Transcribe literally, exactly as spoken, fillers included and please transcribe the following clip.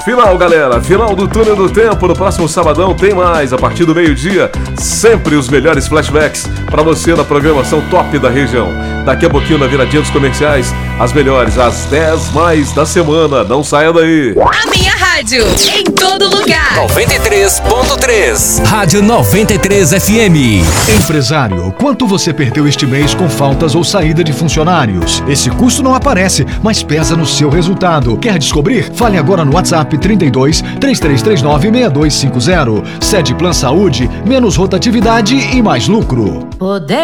Final, galera, final do Túnel do Tempo. No próximo sabadão tem mais, a partir do meio-dia. Sempre os melhores flashbacks pra você na programação top da região. Daqui a pouquinho, na viradinha dos comerciais, as melhores, as dez mais da semana. Não saia daí. A minha rádio, em todo lugar. noventa e três ponto três. Rádio noventa e três F M. Empresário, quanto você perdeu este mês com faltas ou saída de funcionários? Esse custo não aparece, mas pesa no seu resultado. Quer descobrir? Fale agora no WhatsApp trinta e dois, três três três nove, seis dois cinco zero. Sede Plan Saúde, menos rotatividade e mais lucro. Poder